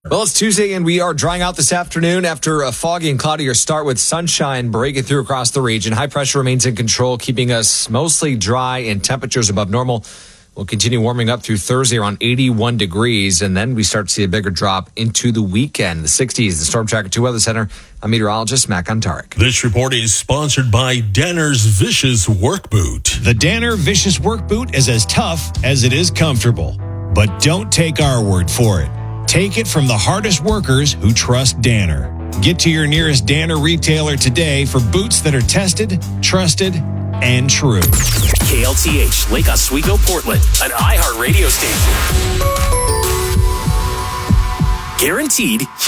Well, it's Tuesday, and we are drying out this afternoon after a foggy and cloudier start with sunshine breaking through across the region. High pressure remains in control, keeping us mostly dry and temperatures above normal. We'll continue warming up through Thursday around 81 degrees, and then we start to see a bigger drop into the weekend. The 60s, the Storm Tracker 2 Weather Center. I'm meteorologist Mac Antarik. This report is sponsored by Danner's Vicious Work Boot. The Danner Vicious Work Boot is as tough as it is comfortable. But don't take our word for it. Take it from the hardest workers who trust Danner. Get to your nearest Danner retailer today for boots that are tested, trusted, and true. KLTH, Lake Oswego, Portland, an iHeart radio station. Guaranteed